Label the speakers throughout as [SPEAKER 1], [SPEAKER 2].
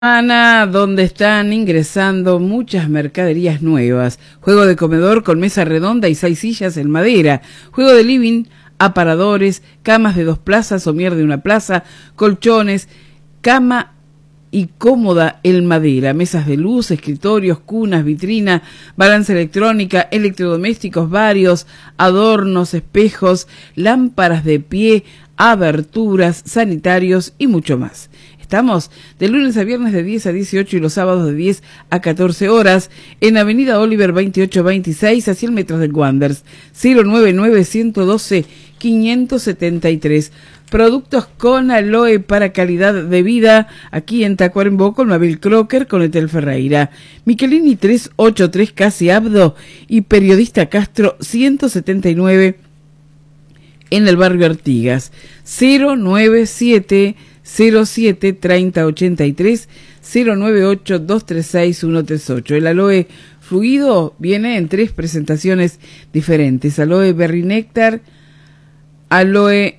[SPEAKER 1] Ana, donde están ingresando muchas mercaderías nuevas. Juego de comedor con mesa redonda y 6 sillas en madera. Juego de living, aparadores, camas de 2 plazas o de 1 plaza, colchones, cama y cómoda en madera, mesas de luz, escritorios, cunas, vitrina, balanza electrónica, electrodomésticos varios, adornos, espejos, lámparas de pie, aberturas, sanitarios y mucho más. Estamos de lunes a viernes de 10 a 18 y los sábados de 10 a 14 horas en Avenida Oliver 2826 a 100 metros del Wanderers, 099-112-573. Productos con aloe para calidad de vida aquí en Tacuarembó con Mabel Crocker, con Etel Ferreira. Michelini 383 Casi Abdo y Periodista Castro 179 en el barrio Artigas. 097 07 30 83 098 236 138. El aloe fluido viene en 3 presentaciones diferentes: aloe berry néctar, aloe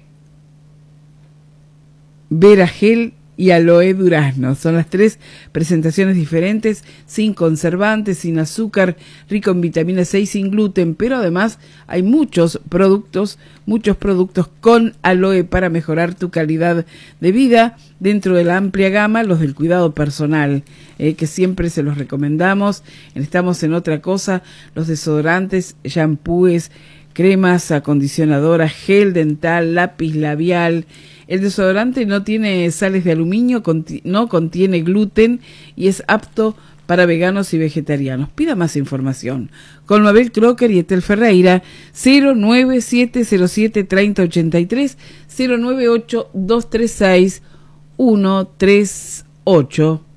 [SPEAKER 1] vera gel y aloe durazno. Son las 3 presentaciones diferentes, sin conservantes, sin azúcar, rico en vitamina C y sin gluten, pero además hay muchos productos con aloe para mejorar tu calidad de vida dentro de la amplia gama, los del cuidado personal, que siempre se los recomendamos. Estamos en otra cosa, los desodorantes, shampoos, cremas, acondicionadoras, gel dental, lápiz labial. El desodorante no tiene sales de aluminio, no contiene gluten y es apto para veganos y vegetarianos. Pida más información con Mabel Crocker y Etel Ferreira, 09707 3083, 098 236 138.